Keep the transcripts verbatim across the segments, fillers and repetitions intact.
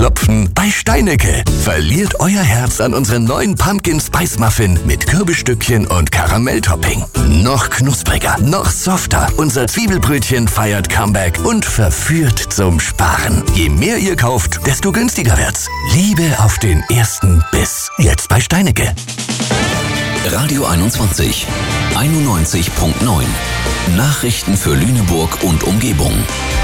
klopfen bei Steinecke. Verliert euer Herz an unseren neuen Pumpkin Spice Muffin mit Kürbisstückchen und Karamelltopping. Noch knuspriger, noch softer. Unser Zwiebelbrötchen feiert Comeback und verführt zum Sparen. Je mehr ihr kauft, desto günstiger wird's. Liebe auf den ersten Biss. Jetzt bei Steinecke. Radio einundzwanzig, einundneunzig Komma neun. Nachrichten für Lüneburg und Umgebung.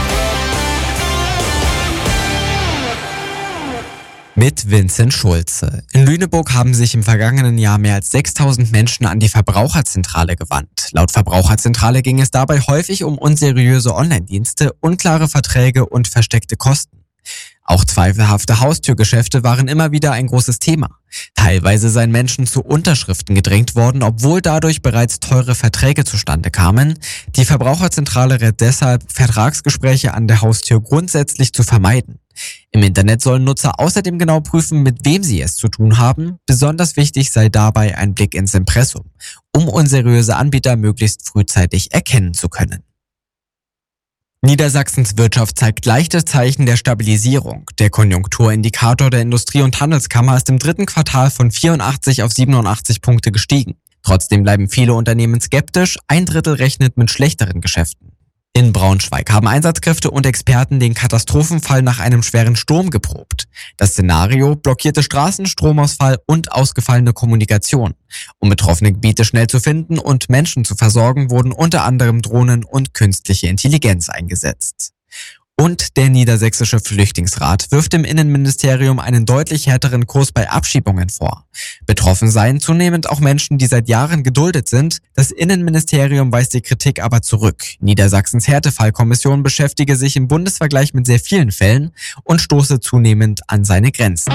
Mit Vincent Schulze. In Lüneburg haben sich im vergangenen Jahr mehr als sechstausend Menschen an die Verbraucherzentrale gewandt. Laut Verbraucherzentrale ging es dabei häufig um unseriöse Online-Dienste, unklare Verträge und versteckte Kosten. Auch zweifelhafte Haustürgeschäfte waren immer wieder ein großes Thema. Teilweise seien Menschen zu Unterschriften gedrängt worden, obwohl dadurch bereits teure Verträge zustande kamen. Die Verbraucherzentrale rät deshalb, Vertragsgespräche an der Haustür grundsätzlich zu vermeiden. Im Internet sollen Nutzer außerdem genau prüfen, mit wem sie es zu tun haben. Besonders wichtig sei dabei ein Blick ins Impressum, um unseriöse Anbieter möglichst frühzeitig erkennen zu können. Niedersachsens Wirtschaft zeigt leichte Zeichen der Stabilisierung. Der Konjunkturindikator der Industrie- und Handelskammer ist im dritten Quartal von vierundachtzig auf siebenundachtzig Punkte gestiegen. Trotzdem bleiben viele Unternehmen skeptisch, ein Drittel rechnet mit schlechteren Geschäften. In Braunschweig haben Einsatzkräfte und Experten den Katastrophenfall nach einem schweren Sturm geprobt. Das Szenario: blockierte Straßen, Stromausfall und ausgefallene Kommunikation. Um betroffene Gebiete schnell zu finden und Menschen zu versorgen, wurden unter anderem Drohnen und künstliche Intelligenz eingesetzt. Und der Niedersächsische Flüchtlingsrat wirft dem Innenministerium einen deutlich härteren Kurs bei Abschiebungen vor. Betroffen seien zunehmend auch Menschen, die seit Jahren geduldet sind. Das Innenministerium weist die Kritik aber zurück. Niedersachsens Härtefallkommission beschäftige sich im Bundesvergleich mit sehr vielen Fällen und stoße zunehmend an seine Grenzen.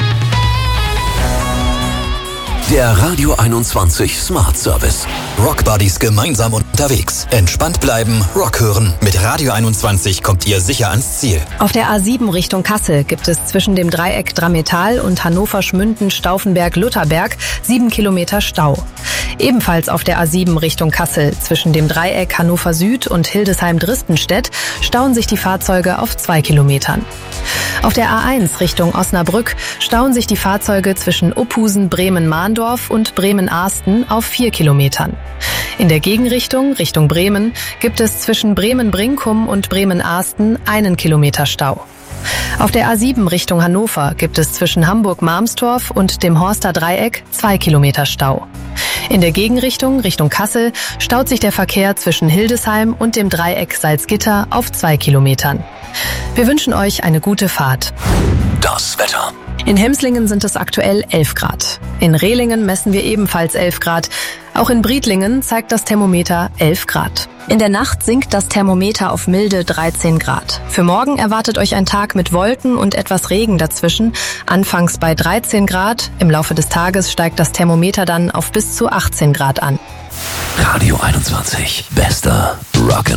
Der Radio einundzwanzig Smart Service. Rockbuddies gemeinsam unterwegs. Entspannt bleiben, Rock hören. Mit Radio einundzwanzig kommt ihr sicher ans Ziel. Auf der A sieben Richtung Kassel gibt es zwischen dem Dreieck Drammetal und Hannover-Schmünden-Stauffenberg-Lutherberg sieben Kilometer Stau. Ebenfalls auf der A sieben Richtung Kassel zwischen dem Dreieck Hannover Süd und Hildesheim-Dristenstedt stauen sich die Fahrzeuge auf zwei Kilometern. Auf der A eins Richtung Osnabrück stauen sich die Fahrzeuge zwischen Uphusen, Bremen-Mahndorf und Bremen-Ahsten auf vier Kilometern. In der Gegenrichtung, Richtung Bremen, gibt es zwischen Bremen-Brinkum und Bremen-Ahsten einen Kilometer Stau. Auf der A sieben Richtung Hannover gibt es zwischen Hamburg-Marmstorf und dem Horster Dreieck zwei Kilometer Stau. In der Gegenrichtung, Richtung Kassel, staut sich der Verkehr zwischen Hildesheim und dem Dreieck Salzgitter auf zwei Kilometern. Wir wünschen euch eine gute Fahrt. Das Wetter. In Hemslingen sind es aktuell elf Grad. In Rehlingen messen wir ebenfalls elf Grad. Auch in Briedlingen zeigt das Thermometer elf Grad. In der Nacht sinkt das Thermometer auf milde dreizehn Grad. Für morgen erwartet euch ein Tag mit Wolken und etwas Regen dazwischen. Anfangs bei dreizehn Grad. Im Laufe des Tages steigt das Thermometer dann auf bis zu achtzehn Grad an. Radio einundzwanzig. Bester Rock'n'Roll.